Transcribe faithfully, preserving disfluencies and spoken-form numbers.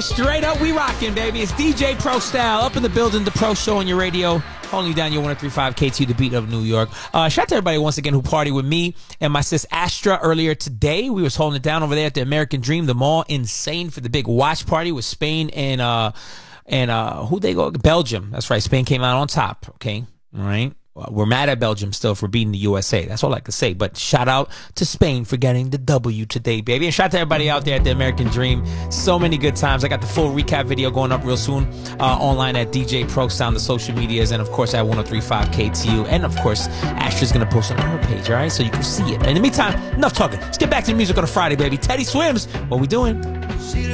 straight up, we rocking, baby. It's D J Pro Style up in the building, the Pro Show on your radio. Holding you down your one oh three point five K T U, the beat of New York. Uh, shout out to everybody once again who partied with me and my sis Astra earlier today. We was holding it down over there at the American Dream, the mall. Insane for the big watch party with Spain and uh and uh who they go? Belgium. That's right. Spain came out on top. Okay, all right. We're mad at Belgium still for beating the U S A. That's all I can say. But shout out to Spain for getting the W today, baby. And shout out to everybody out there at the American Dream. So many good times. I got the full recap video going up real soon uh, online at D J Pro Sound, the social medias, and of course at one oh three point five K T U. And of course, Astra's going to post it on her page, all right? So you can see it. And in the meantime, enough talking. Let's get back to the music on a Friday, baby. Teddy Swims. What we doing?